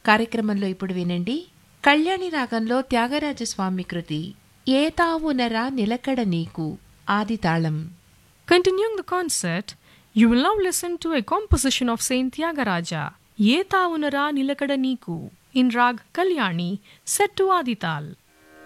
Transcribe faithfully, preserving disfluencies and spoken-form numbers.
కార్యక్రమంలో ఇప్పుడు వినండి కళ్యాణి రాగంలో త్యాగరాజస్వామి కృతి ఏతావునరా నిలకడ నీకు ఆదితాళం. Continuing the concert, you will now listen to a composition of Saint Tyagaraja, Ye Tavunara Nilakada Neeku, in Rag Kalyani, set to Adital.